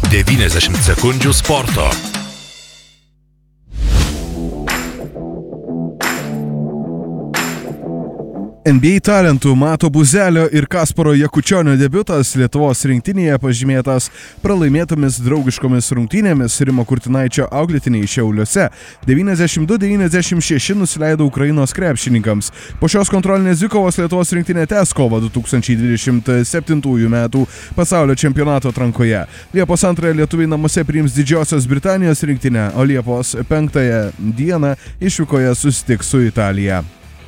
90 sekundžių sporto. NBA talentų Mato Buzelio ir Kasparo Jakučionio debiutas Lietuvos rinktinėje pažymėtas pralaimėtomis draugiškomis rungtynėmis. Rimo Kurtinaičio auklėtiniai Šiauliuose 92-96 nusileido Ukrainos krepšininkams. Po šios kontrolinės dvikovos Lietuvos rinktinė tęs kovą 2027 metų pasaulio čempionato atrankoje. Liepos 2 lietuviai namuose priims Didžiosios Britanijos rinktinę, o Liepos 5 dieną išvykoje susitiks su Italija.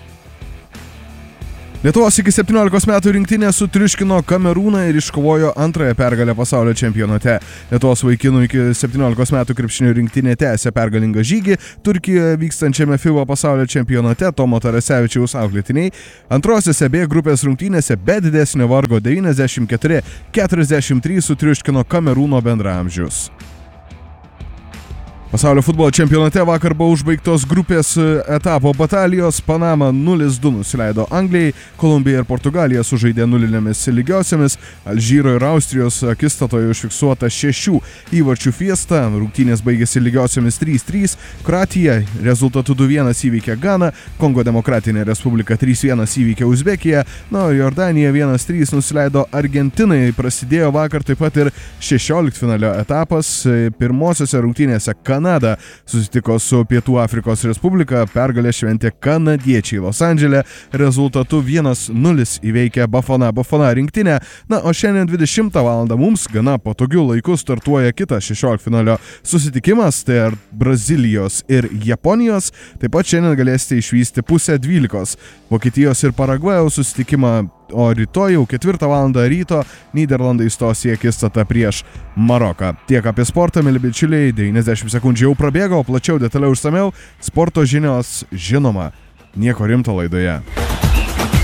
Lietuvos iki 17 metų rinktinė sutriuškino Kamerūną ir iškovojo antrąją pergalę pasaulio čempionate. Lietuvos vaikinų iki 17 metų krepšinio rinktinė tęsia pergalingą žygį Turkijoje vykstančiame FIBA pasaulio čempionate. Tomo Tarasevičiaus auklėtiniai antrosiose B grupės rungtynėse be didesnio vargo 94-43 sutriuškino Kamerūno bendraamžius. Pasaulio futbolo čempionate vakar buvo užbaigtos grupės etapo batalijos. Panama 0-2 nusileido Anglijai, Kolumbija ir Portugalija sužaidė nulinėmis lygiosiomis, Alžyro ir Austrijos akistatoje užfiksuota 6 įvarčių fiesta, rungtynės baigėsi lygiosiomis 3-3, Kroatija rezultatu 2-1 įveikė Ganą, Kongo Demokratinė Respublika 3-1 įveikė Uzbekiją, Jordanija 1-3 nusileido Argentinai. Prasidėjo vakar taip pat ir 16-finalio etapas. Pirmosiose rungtynėse Kanada susitiko su Pietų Afrikos Respublika, pergalę šventė kanadiečiai Los Andžele, rezultatu 1-0 įveikė Bafana rinktinę. O šiandien 20 val. Mums gana patogiu laiku startuoja kitas 16-finalio susitikimas, tai Brazilijos ir Japonijos. Taip pat šiandien galėsite išvysti 11:30 Vokietijos ir Paragvajaus susitikimą, o rytoj jau 4 val. Ryto Nyderlandai stos į akistatą prieš Maroką. Tiek apie sportą, mieli bičiuliai, 90 sekundžių jau prabėgo, plačiau, detaliau, išsamiau sporto žinios, žinoma, nieko rimto laidoje.